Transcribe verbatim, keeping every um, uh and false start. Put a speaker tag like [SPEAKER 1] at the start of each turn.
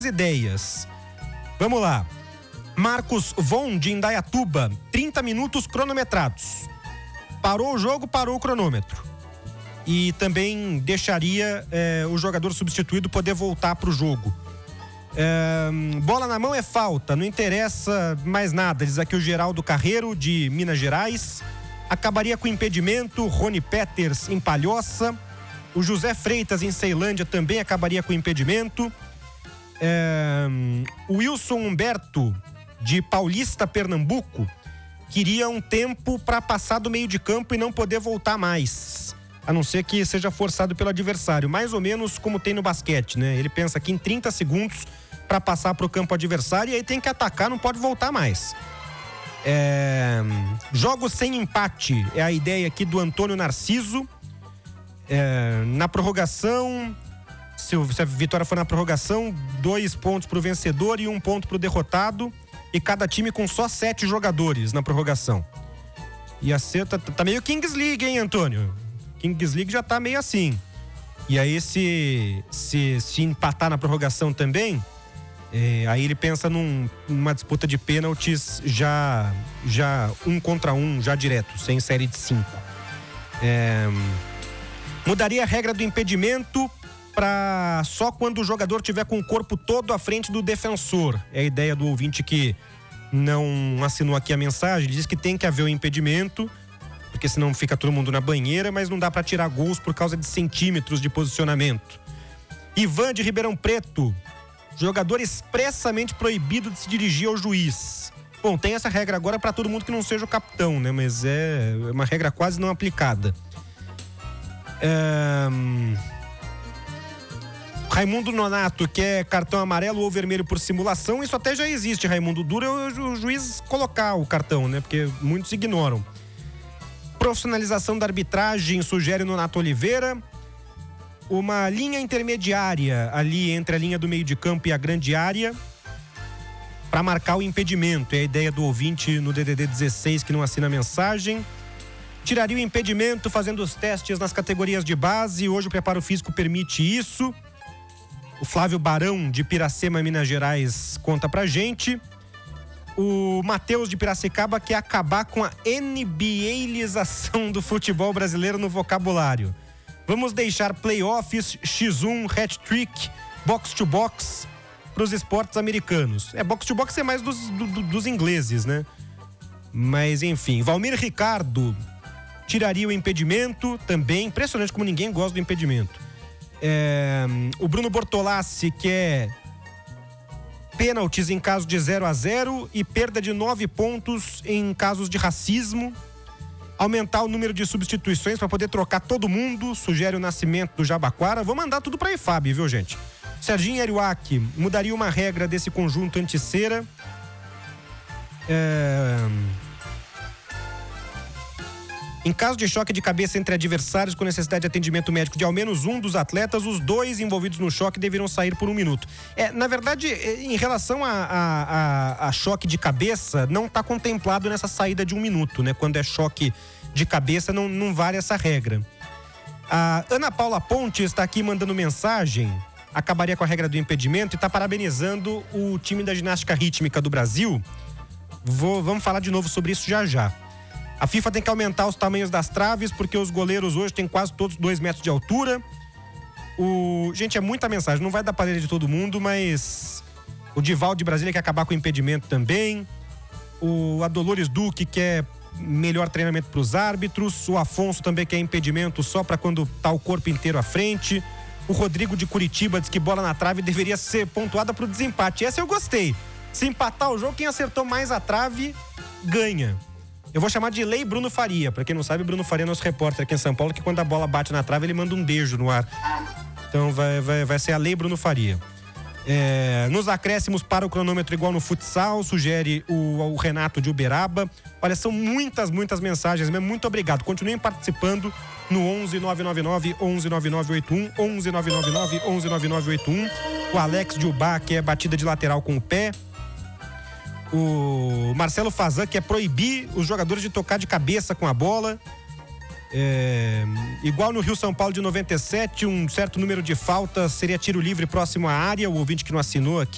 [SPEAKER 1] ideias. Vamos lá. Marcos Von de Indaiatuba, trinta minutos cronometrados. Parou o jogo, parou o cronômetro. E também deixaria é, o jogador substituído poder voltar para o jogo. É, bola na mão é falta, não interessa mais nada, diz aqui o Geraldo Carreiro de Minas Gerais. Acabaria com impedimento. Rony Peters em Palhoça. O José Freitas em Ceilândia também acabaria com impedimento. É, o Wilson Humberto de Paulista, Pernambuco, queria um tempo para passar do meio de campo e não poder voltar mais, a não ser que seja forçado pelo adversário, mais ou menos como tem no basquete, né? Ele pensa que em trinta segundos para passar para o campo adversário e aí tem que atacar, não pode voltar mais. É, jogos sem empate é a ideia aqui do Antônio Narciso. É, na prorrogação, se, se a vitória for na prorrogação, dois pontos para o vencedor e um ponto para o derrotado, e cada time com só sete jogadores na prorrogação. E a C tá, tá meio Kings League, hein, Antônio? Kings League já tá meio assim. E aí se, se, se empatar na prorrogação também, é, aí ele pensa num, numa disputa de pênaltis já, já um contra um, já direto, sem série de cinco. É, mudaria a regra do impedimento para só quando o jogador tiver com o corpo todo à frente do defensor. É a ideia do ouvinte que não assinou aqui a mensagem. Ele diz que tem que haver o impedimento, porque senão fica todo mundo na banheira, mas não dá para tirar gols por causa de centímetros de posicionamento. Ivan de Ribeirão Preto. Jogador expressamente proibido de se dirigir ao juiz. Bom, tem essa regra agora para todo mundo que não seja o capitão, né? Mas é uma regra quase não aplicada. É... Raimundo Nonato quer cartão amarelo ou vermelho por simulação. Isso até já existe, Raimundo. Dura é o juiz colocar o cartão, né? Porque muitos ignoram. Profissionalização da arbitragem, sugere Nonato Oliveira. Uma linha intermediária ali entre a linha do meio de campo e a grande área para marcar o impedimento. É a ideia do ouvinte no D D D dezesseis que não assina a mensagem. Tiraria o impedimento fazendo os testes nas categorias de base. Hoje o preparo físico permite isso. O Flávio Barão, de Piracema, Minas Gerais, conta pra gente. O Matheus, de Piracicaba, quer acabar com a N B A-lização do futebol brasileiro no vocabulário. Vamos deixar playoffs, X um, hat-trick, box-to-box para os esportes americanos. É, box-to-box é mais dos, do, dos ingleses, né? Mas, enfim. Valmir Ricardo tiraria o impedimento também. Impressionante como ninguém gosta do impedimento. É, o Bruno Bortolassi quer pênaltis em caso de zero a zero e perda de nove pontos em casos de racismo. Aumentar o número de substituições para poder trocar todo mundo, sugere o Nascimento do Jabaquara. Vou mandar tudo para a I F A B, viu, gente? Serginho Eriwak mudaria uma regra desse conjunto anti-cera. É... Em caso de choque de cabeça entre adversários com necessidade de atendimento médico de ao menos um dos atletas, os dois envolvidos no choque deverão sair por um minuto. É, na verdade, em relação a, a, a, a choque de cabeça, não está contemplado nessa saída de um minuto, né? Quando é choque de cabeça, não, não vale essa regra. A Ana Paula Ponte está aqui mandando mensagem, acabaria com a regra do impedimento e está parabenizando o time da ginástica rítmica do Brasil. Vou, vamos falar de novo sobre isso já já. A FIFA tem que aumentar os tamanhos das traves, porque os goleiros hoje têm quase todos dois metros de altura. O... Gente, é muita mensagem, não vai dar parede de todo mundo, mas o Dival de Brasília quer acabar com o impedimento também. O Adolores Duque quer melhor treinamento para os árbitros. O Afonso também quer impedimento só para quando tá o corpo inteiro à frente. O Rodrigo de Curitiba diz que bola na trave deveria ser pontuada para o desempate. Essa eu gostei. Se empatar o jogo, quem acertou mais a trave ganha. Eu vou chamar de Lei Bruno Faria. Pra quem não sabe, Bruno Faria é nosso repórter aqui em São Paulo, que quando a bola bate na trave, ele manda um beijo no ar. Então vai, vai, vai ser a Lei Bruno Faria. É, nos acréscimos para o cronômetro igual no futsal, sugere o, o Renato de Uberaba. Olha, são muitas, muitas mensagens mesmo. Muito obrigado. Continuem participando no onze nove nove nove, onze nove nove oito um, onze nove nove nove, onze nove nove oito um. O Alex de Ubá, que é batida de lateral com o pé. O Marcelo Fazan quer proibir os jogadores de tocar de cabeça com a bola. É, igual no Rio São Paulo de noventa e sete, um certo número de faltas seria tiro livre próximo à área. O ouvinte que não assinou aqui